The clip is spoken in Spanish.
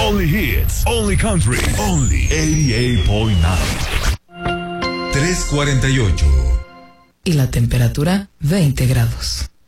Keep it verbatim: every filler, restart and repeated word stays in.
Only hits, only country, only ochenta y ocho punto nueve. tres cuarenta y ocho. Y la temperatura veinte grados.